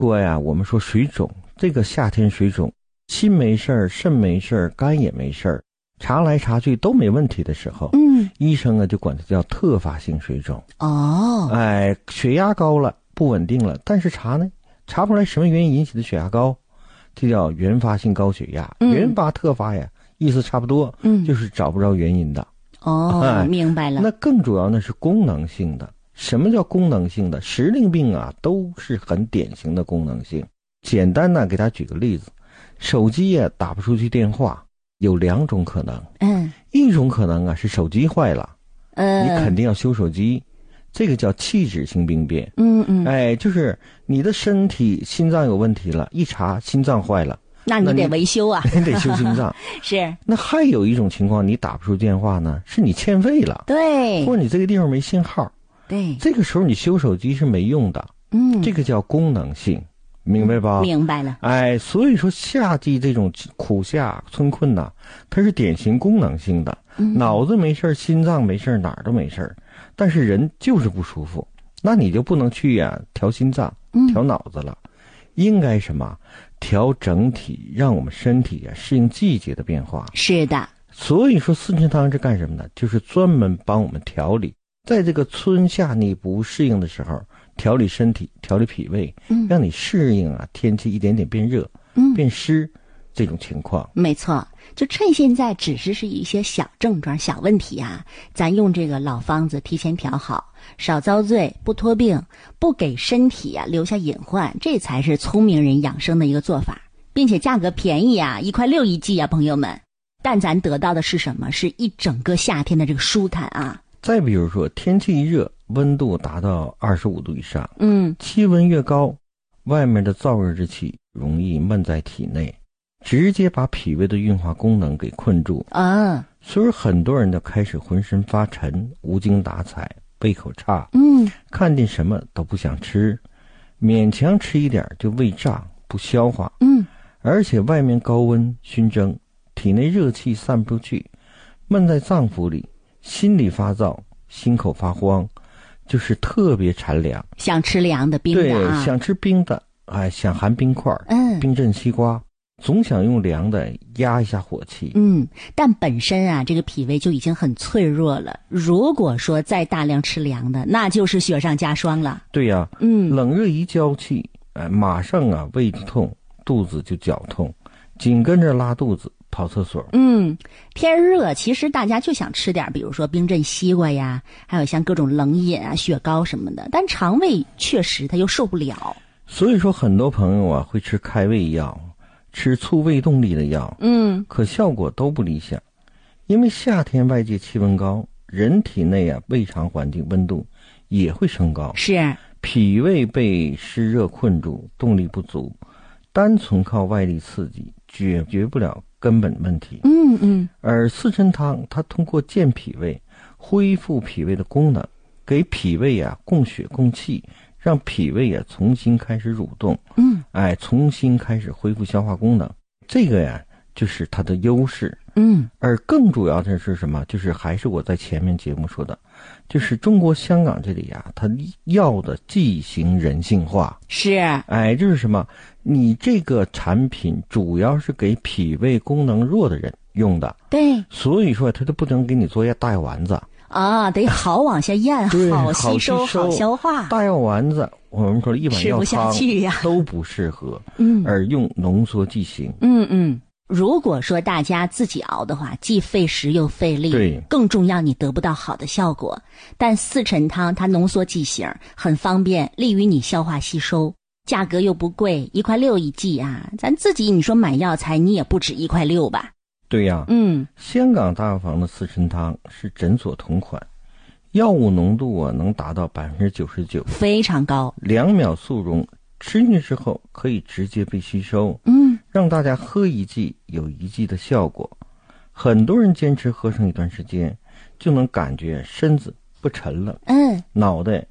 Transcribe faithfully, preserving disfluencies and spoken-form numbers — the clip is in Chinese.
说呀，我们说水肿，这个夏天水肿，心没事儿，肾没事儿，肝也没事儿，查来查去都没问题的时候， 嗯， 医生啊就管它叫特发性水肿。 哦， 哎，血压高了，不稳定了，但是查呢，查不出来什么原因引起的血压高，这叫原发性高血压。 嗯、 原发特发呀，意思差不多， 嗯， 就是找不着原因的。 哦， 哎、 明白了。 那更主要呢是功能性的。什么叫功能性的？时令病啊，都是很典型的功能性。简单呢，给大家举个例子，手机呀、啊、打不出去电话，有两种可能。 嗯， 一种可能啊是手机坏了， 呃， 你肯定要修手机，这个叫器质性病变。 嗯嗯， 哎，就是你的身体心脏有问题了，一查心脏坏了， 那你得维修啊， 你得修心脏。 是。 那还有一种情况，你打不出电话呢，是你欠费了， 对， 或者你这个地方没信号， 对， 这个时候你修手机是没用的。 嗯， 这个叫功能性，明白吧？ 明白了。 哎，所以说夏季这种苦夏春困呐，它是典型功能性的， 嗯、 脑子没事，心脏没事，哪儿都没事，但是人就是不舒服，那你就不能去呀、啊、调心脏、调脑子了，嗯、应该什么？调整体，让我们身体啊适应季节的变化。 是的。 所以说四神汤是干什么的？就是专门帮我们调理，在这个春夏你不适应的时候，调理身体，调理脾胃，嗯，让你适应啊天气一点点变热，嗯，变湿这种情况。 没错，就趁现在只是是一些小症状、小问题啊，咱用这个老方子提前调好，少遭罪，不拖病，不给身体啊留下隐患，这才是聪明人养生的一个做法，并且价格便宜啊，一块六一剂啊，朋友们。但咱得到的是什么？是一整个夏天的这个舒坦啊。 再比如说天气一热，温度达到二十五度以上， 嗯， 气温越高，外面的燥热之气容易闷在体内，直接把脾胃的运化功能给困住啊。 所以很多人都开始浑身发沉，无精打采，胃口差， 嗯， 看见什么都不想吃，勉强吃一点就胃胀不消化， 嗯， 而且外面高温熏蒸，体内热气散不出去，闷在脏腑里，心里发燥，心口发慌，就是特别馋凉， 想吃凉的冰的啊， 对，想吃冰的，哎，想含冰块， 嗯， 冰镇西瓜，总想用凉的压一下火气。 嗯，但本身啊，这个脾胃就已经很脆弱了，如果说再大量吃凉的，那就是雪上加霜了。 对呀、啊， 嗯， 冷热一交气，哎，马上啊胃痛，肚子就绞痛，紧跟着拉肚子。跑厕所。 嗯，天热，其实大家就想吃点，比如说冰镇西瓜呀，还有像各种冷饮啊、雪糕什么的，但肠胃确实它又受不了。 所以说，很多朋友啊会吃开胃药，吃促胃动力的药， 嗯， 可效果都不理想，因为夏天外界气温高，人体内啊胃肠环境温度也会升高， 是脾胃被湿热困住，动力不足，单纯靠外力刺激解决不了根本问题。 嗯嗯， 而四神汤它通过健脾胃，恢复脾胃的功能，给脾胃啊供血供气，让脾胃啊重新开始蠕动， 嗯， 哎，重新开始恢复消化功能，这个呀就是它的优势。 嗯， 而更主要的是什么？就是还是我在前面节目说的，就是中国香港这里呀、啊，它要的剂型人性化。 是， 哎，就是什么？你这个产品主要是给脾胃功能弱的人用的， 对， 所以说它就不能给你做药大药丸子啊，得好往下咽，好吸收，好消化。 大药丸子，我们说一碗药汤吃不下去呀， 都不适合。 嗯， 而用浓缩剂型。 嗯嗯。如果说大家自己熬的话，既费时又费力， 对， 更重要你得不到好的效果。但四陈汤它浓缩剂型，很方便，利于你消化吸收，价格又不贵，一块六一剂啊！咱自己你说买药材，你也不止一块六吧？ 对呀、啊， 嗯， 香港大药房的四陈汤是诊所同款，药物浓度啊能达到百分之九十九， 非常高， 两秒速溶。吃进去之后可以直接被吸收， 嗯， 让大家喝一剂有一剂的效果。很多人坚持喝上一段时间，就能感觉身子不沉了， 嗯， 脑袋